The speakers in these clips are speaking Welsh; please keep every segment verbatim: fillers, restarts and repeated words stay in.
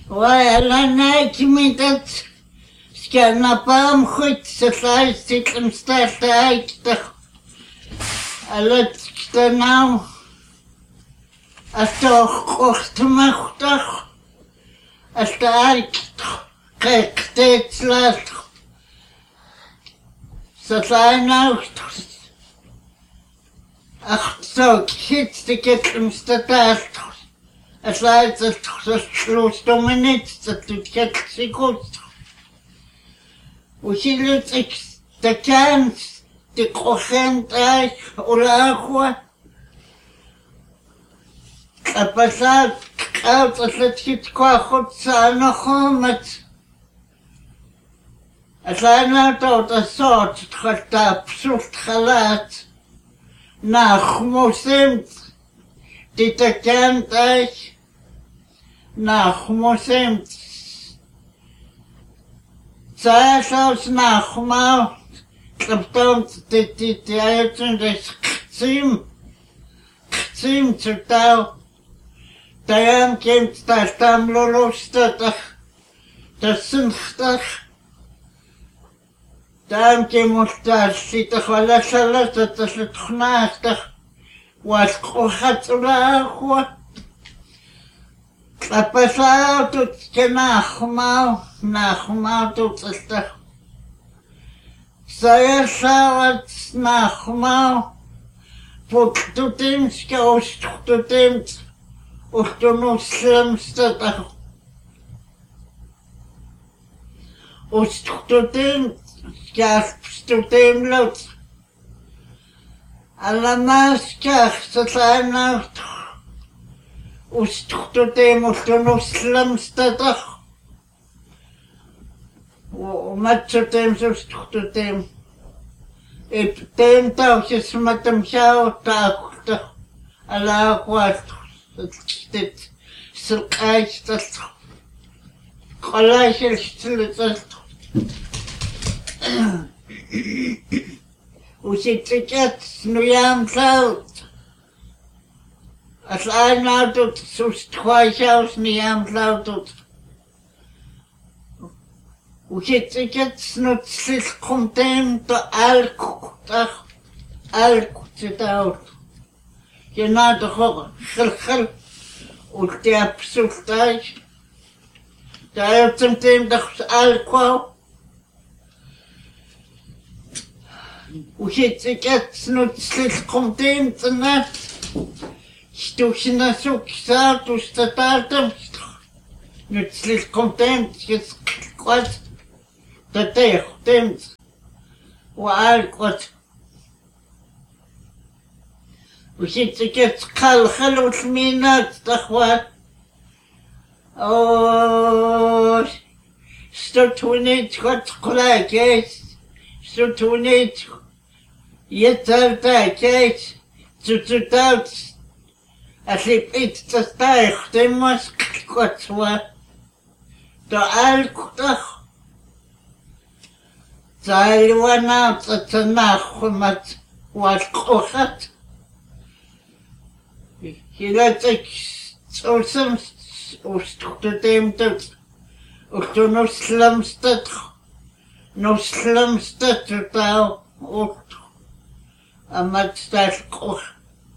Вайланайкимитат сканапам хоть сослайстиклым стартайтах. Алат ктанау астох охтмахтах астаарктах кэктэцлах сослайнаухтах ахтсок хитстикэтлым стартайтах. Aslaitse schloss dominitse tu ketsikut. Usilut ik de kans de kochent ay ulaqwa. Kapasat kout aslet hit kwa khot sana khomat. Aslana tot a sort khata psult khalat. Nach mosemt dit de kant ay nach mosemt. Zaas nach ma kaptont dit dit aytun des ksim ksim tsutau tayam kemt tastam lolostach tasnchtach tayam kemultas sitkhvala salat tastkhnastach was khohatula Kapasau tut kenachmau nachmau tut stach. Saya sawat nachmau put tutim skaust tutim ustunuslim stach. Ustutim skaf tutim lot. Alamaskach satlana Ustuttem ustunuslim stach. Matsutem ustuttem. Ip tem tauches matam shau taucht. Ala quat stit silkaistas. Kolashel stiltas. Usitikat nuyam cloud. As I now do so twice out niam clouded. Usit it not slit content to alk alk sit out. You're not the hog, shilkhel, ut the absolute die. The item team the alcohol. Usit it not slit content to that. Stufina suksa tu statartam. Nützlich content jetzt quat. Der Tech stimmt. Waal quat. وشيت كيت خل خل وثمينات تخوات. أو ستونيت خد قلاكيس. ستونيت يترتاكيس. تتوتات. Asleep iets te stijgt, die moest kort worden. De alkohol. Zij waren het te nacht met wat kocht. Je laat ik zo soms oostelijk dem dat. Ook toen nog slimste, nog slimste totaal ook. En met dat kocht.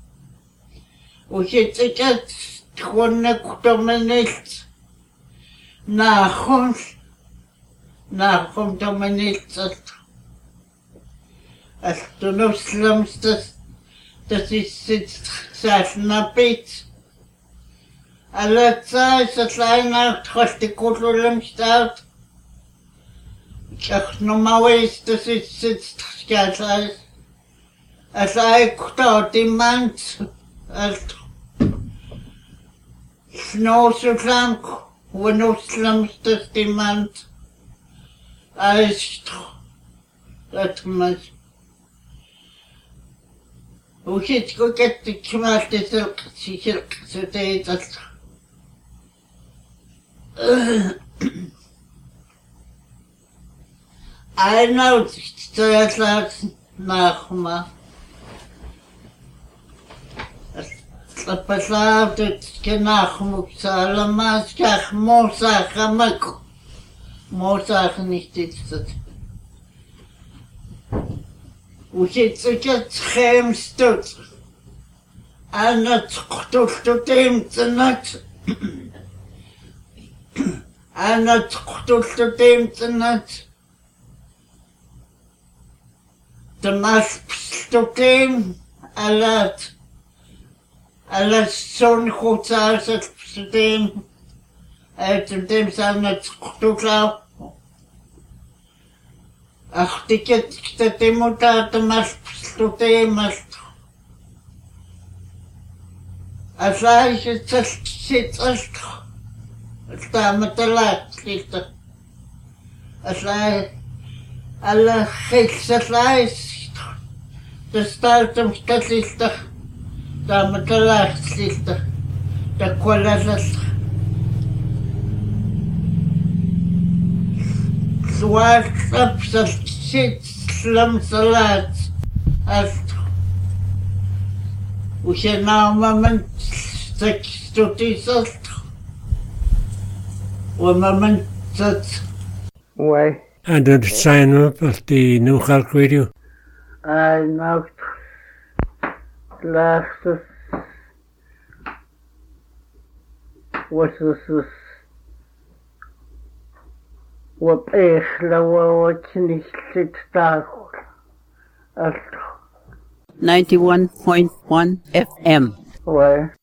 Usitsikat tchonek dominit nachon nachon dominit as du no slums das das ist jetzt sachna bit alle zeit das kleine troste kulturlem staat ich normal ist das ist jetzt ganz als ein dort die Mann als Snoosuklank, wanuslamstas demand, aist, dat mas. Usit ko ketti kmalte silk, silk, silk, dat. Einmal stojaslags nachma. Tapasautit kenachmuksaalamas kach mosachamak. Mosach nicht ist das. Usitsukat chemstut. Anat kutultutim tsanat. Anat kutultutim tsanat. Tamas pstutim alat. Alat son chutzasat pstutim. Tutim sanat kutuklaw. Ach, tiket ktatimuta tamas pstutim ast. Asaj sit ast. Stamatala slita. Asaj alla khilsalais. Tastartum statlista. Stamatala slita. Takwalalas. Swart up sit slam salat. Ast. وشنا من تكستوتي صلت وما من تت Why? And did sign up at the New Halk Radio? I know last was this what is the what nicht sit da ninety-one point one F M. Why?